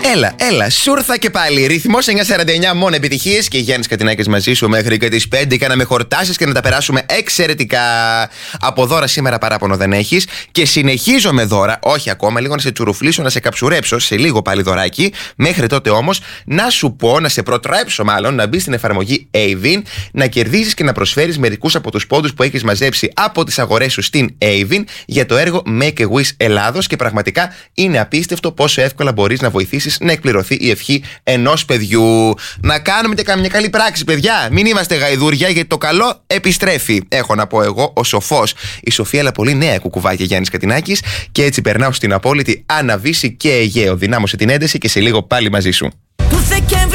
Έλα, σούρθα και πάλι. Ρυθμός 949, μόνο επιτυχίες και Γιάννης Κατινάκης μαζί σου μέχρι και τις 5. Κάναμε χορτάσεις και να τα περάσουμε εξαιρετικά. Από δώρα σήμερα παράπονο δεν έχεις. Και συνεχίζω με δώρα, όχι ακόμα, λίγο να σε τσουρουφλήσω, να σε καψουρέψω, σε λίγο πάλι δωράκι. Μέχρι τότε όμως να σου πω, να σε προτρέψω μάλλον, να μπεις στην εφαρμογή Avin, να κερδίσεις και να προσφέρεις μερικούς από τους πόντους που έχεις μαζέψει από τις αγορές σου στην Avin για το έργο Make a Wish Ελλάδος. Και πραγματικά είναι απίστευτο πόσο εύκολα μπορείς να βοηθήσεις να εκπληρωθεί η ευχή ενός παιδιού. Να κάνουμε και καμιά καλή πράξη, παιδιά. Μην είμαστε γαϊδούρια, γιατί το καλό επιστρέφει. Έχω να πω εγώ, ο σοφός. Η Σοφία, αλλά πολύ νέα κουκουβάκια Γιάννης Κατινάκης. Και έτσι περνάω στην απόλυτη Άννα Βύση και Αιγαίο. Δυνάμωσε την ένταση και σε λίγο πάλι μαζί σου.